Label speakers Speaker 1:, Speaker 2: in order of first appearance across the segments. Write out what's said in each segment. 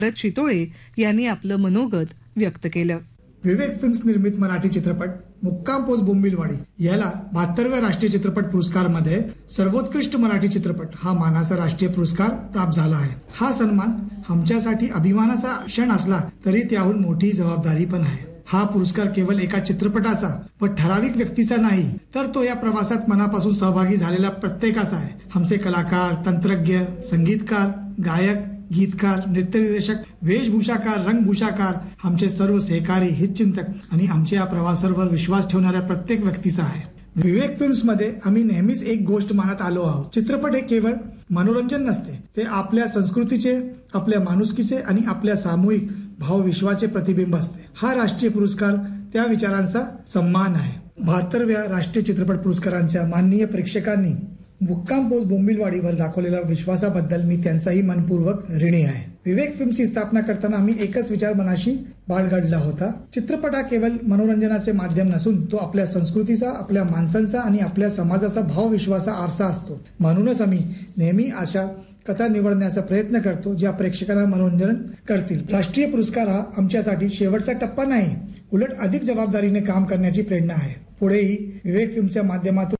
Speaker 1: भरत चितोळे यांनी आपलं मनोगत व्यक्त केलं.
Speaker 2: विवेक फिल्म्स निर्मित मराठी चित्रपट मुक्काम पोस्ट बोंबिलवाडी याला 72व्या राष्ट्रीय चित्रपट पुरस्कार मध्ये सर्वोत्कृष्ट मराठी चित्रपट हा मानाचा राष्ट्रीय पुरस्कार प्राप्त झाला आहे. हा सन्मान आमच्यासाठी अभिमानाचा क्षण असला तरी त्याहून मोठी जबाबदारी पण आहे. हा पुरस्कार केवळ एका चित्रपटाचा व ठराविक व्यक्तीचा नाही, तर तो या प्रवासात मनापासून सहभागी झालेला प्रत्येकाचा आहे. आमचे कलाकार, तंत्रज्ञ, संगीतकार, गायक, गीतकार, नृत्यनिर्देशक, वेशभूषाकार, रंगभूषाकार, आमचे सर्व सहकारी, हितचिंतक आणि आमच्या या प्रवासावर विश्वास ठेवणाऱ्या प्रत्येक व्यक्तीचा आहे. विवेक फिल्म्स मध्ये आम्ही नेहमीच एक गोष्ट मानत आलो आहोत. चित्रपट हे केवळ मनोरंजन नसते, ते आपल्या संस्कृतीचे, आपल्या माणुसकीचे आणि आपल्या सामूहिक भावविश्वाचे प्रतिबिंब असते. हा राष्ट्रीय पुरस्कार त्या विचारांचा सन्मान आहे. 72व्या राष्ट्रीय चित्रपट पुरस्कारांच्या माननीय प्रेक्षकांनी मुक्काम पोस्ट बोंबिलवाडीवर दाखवलेल्या विश्वासाबद्दल मी त्यांचाही मनपूर्वक ऋणी आहे. विवेक फिल्मची स्थापना करताना आम्ही एकच विचार मनाशी बाळगला होता. चित्रपट हा केवळ मनोरंजनाचे माध्यम नसून तो आपल्या संस्कृतीचा, आपल्या माणसांचा आणि आपल्या समाजाचा भावविश्वासा आरसा असतो. म्हणूनच आम्ही नेहमी अशा कथा निवडण्याचा प्रयत्न करतो ज्या प्रेक्षकांना मनोरंजन करतील. राष्ट्रीय पुरस्कार हा आमच्यासाठी शेवटचा टप्पा नाही, उलट अधिक जबाबदारीने काम करण्याची प्रेरणा आहे. पुढेही विवेक फिल्मच्या माध्यमातून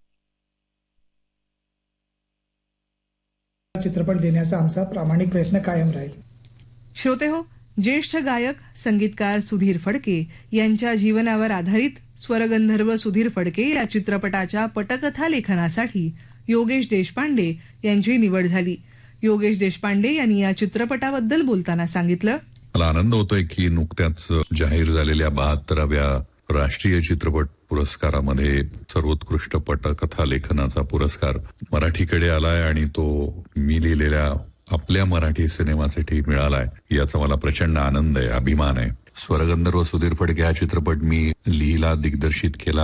Speaker 2: चित्रपट देण्याचा आमचा प्रामाणिक प्रयत्न कायम राहील.
Speaker 1: श्रोतेहो, ज्येष्ठ गायक संगीतकार सुधीर फडके यांच्या जीवनावर आधारित स्वरगंधर्व सुधीर फडके या चित्रपटाच्या पटकथा लेखनासाठी योगेश देशपांडे यांची निवड झाली. योगेश देशपांडे यांनी या चित्रपटाबद्दल बोलताना सांगितलं,
Speaker 3: मला आनंद होतोय की नुकत्याच जाहीर झालेल्या 72व्या राष्ट्रीय चित्रपट पुरस्कारामध्ये सर्वोत्कृष्ट पटकथा लेखनाचा पुरस्कार मराठीकडे आलाय आणि तो मी लिहिलेल्या आपल्या मराठी सिनेमासाठी मिळालाय. याचा मला प्रचंड आनंद आहे, अभिमान आहे. स्वरगंधर्व सुधीर फडके हा चित्रपट मी लिहिला, दिग्दर्शित केला.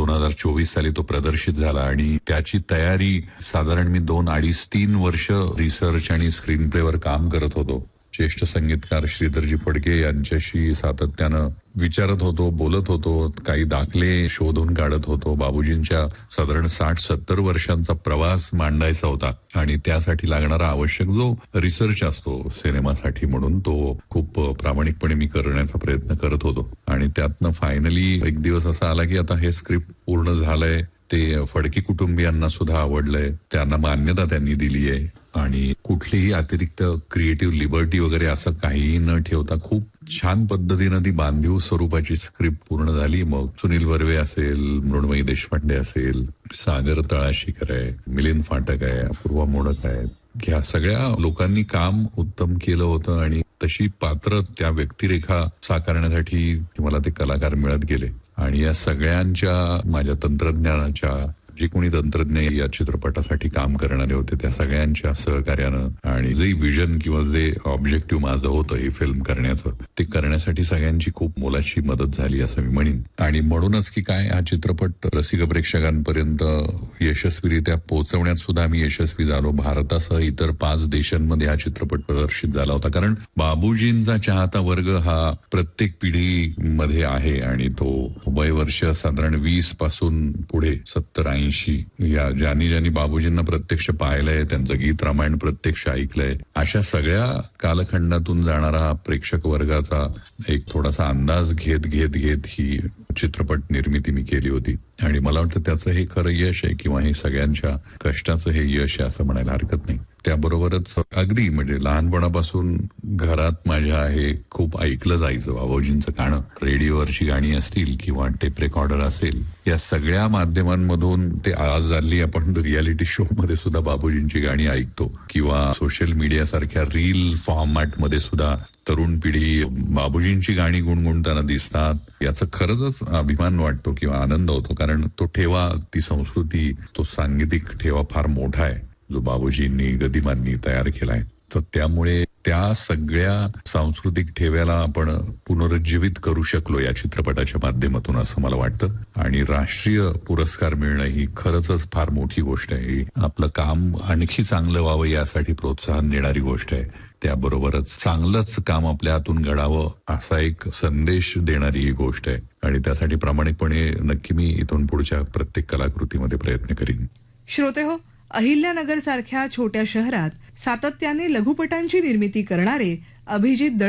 Speaker 3: 2024 साली तो प्रदर्शित झाला आणि त्याची तयारी साधारण मी 2-2.5-3 वर्ष रिसर्च आणि स्क्रीन प्लेवर काम करत होतो. ज्येष्ठ संगीतकार श्रीधरजी फडके यांच्याशी सातत्यानं विचारत होतो, बोलत होतो, काही दाखले शोधून काढत होतो. बाबूजींच्या साधारण 60-70 वर्षांचा प्रवास मांडायचा होता आणि त्यासाठी लागणारा आवश्यक जो रिसर्च असतो सिनेमासाठी, म्हणून तो खूप प्रामाणिकपणे मी करण्याचा प्रयत्न करत होतो. आणि त्यातनं फायनली एक दिवस असा आला की आता हे स्क्रिप्ट पूर्ण झालंय, ते फडके कुटुंबियांना सुद्धा आवडलंय, त्यांना मान्यता त्यांनी दिली आहे आणि कुठलीही अतिरिक्त क्रिएटिव्ह लिबर्टी वगैरे असं काहीही न ठेवता खूप छान पद्धतीनं ती बांधीव स्वरूपाची स्क्रिप्ट पूर्ण झाली. मग सुनील बर्वे असेल, मृण्मयी देशपांडे असेल, सागर तळाशीकर आहे, मिलिंद फाटक आहे, अपूर्वा मोडक आहे, ह्या सगळ्या लोकांनी काम उत्तम केलं होतं आणि तशी पात्र त्या व्यक्तिरेखा साकारण्यासाठी मला ते कलाकार मिळत गेले. आणि या सगळ्यांच्या, माझ्या तंत्रज्ञानाच्या, जे कोणी तंत्रज्ञ या चित्रपटासाठी काम करणारे होते त्या सगळ्यांच्या सहकार्यानं आणि जे विजन किंवा जे ऑब्जेक्टिव्ह माझं होतं हे फिल्म करण्याचं, ते करण्यासाठी सगळ्यांची खूप मोलाची मदत झाली असं मी म्हणेन. आणि म्हणूनच की काय, हा चित्रपट रसिक प्रेक्षकांपर्यंत यशस्वीरित्या पोहोचवण्यात सुद्धा आम्ही यशस्वी झालो. भारतासह इतर 5 देशांमध्ये हा चित्रपट प्रदर्शित झाला होता. कारण बाबूजींचा चाहता वर्ग हा प्रत्येक पिढीमध्ये आहे आणि तो वयवर्ष साधारण 20 पासून पुढे 70-80 या ज्यांनी बाबूजींना प्रत्यक्ष पाहिलंय, त्यांचं गीत रामायण प्रत्यक्ष ऐकलंय, अशा सगळ्या कालखंडातून जाणारा प्रेक्षक वर्गाचा एक थोडासा अंदाज घेत ही चित्रपट निर्मिती मी केली होती. आणि मला वाटतं त्याचं हे खरं यश आहे किंवा हे सगळ्यांच्या कष्टाचं हे यश आहे असं म्हणायला हरकत नाही. त्याबरोबरच अगदी म्हणजे लहानपणापासून घरात माझ्या हे खूप ऐकलं जायचं बाबूजींचं गाणं. रेडिओवरची गाणी असतील किंवा टेप रेकॉर्डर असेल, या सगळ्या माध्यमांमधून ते आज हल्ली आपण रियालिटी शो मध्ये सुद्धा बाबूजींची गाणी ऐकतो किंवा सोशल मीडिया सारख्या रील फॉर्मॅटमध्ये सुद्धा तरुण पिढी बाबूजींची गाणी गुणगुणताना दिसतात. याचा खरंच अभिमान वाटतो किंवा आनंद होतो. कारण तो ठेवा, ती संस्कृती, तो सांगीतिक ठेवा फार मोठा आहे जो बाबूजींनी, गदिमांनी तयार केलाय. तर त्यामुळे त्या सगळ्या सांस्कृतिक ठेव्याला आपण पुनरुज्जीवित करू शकलो या चित्रपटाच्या माध्यमातून असं मला वाटतं. आणि राष्ट्रीय पुरस्कार मिळणं ही खरंच फार मोठी गोष्ट आहे. आपलं काम आणखी चांगलं व्हावं यासाठी प्रोत्साहन देणारी गोष्ट आहे. त्याबरोबरच चांगलंच काम आपल्या हातून घडावं असा एक संदेश देणारी ही गोष्ट आहे. आणि त्यासाठी प्रामाणिकपणे नक्की मी इथून पुढच्या प्रत्येक कलाकृतीमध्ये प्रयत्न करीन.
Speaker 1: श्रोतेहो, अहिल्यानगर सारख्या छोट्या शहरात सातत्याने लघुपटांची निर्मिती करणारे अभिजित